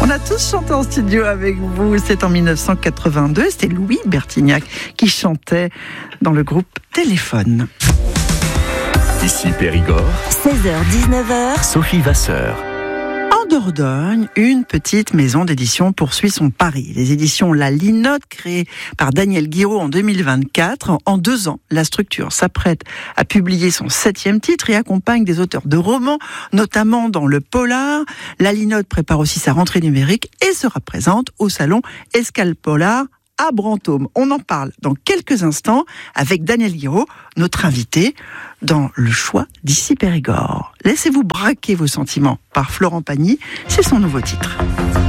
On a tous chanté en studio avec vous. C'est en 1982. C'était Louis Bertignac qui chantait dans le groupe Téléphone. Ici Périgord, 16h-19h, Sophie Vasseur. En Dordogne, une petite maison d'édition poursuit son pari. Les éditions La Linotte, créées par Daniel Guiraud en 2024. En 2 ans, la structure s'apprête à publier son 7e titre et accompagne des auteurs de romans, notamment dans le polar. La Linotte prépare aussi sa rentrée numérique et sera présente au salon Escale Polar à Brantôme. On en parle dans quelques instants avec Daniel Guiraud, notre invité dans le choix d'Ici Périgord. Laissez-vous braquer vos sentiments par Florent Pagny, c'est son nouveau titre.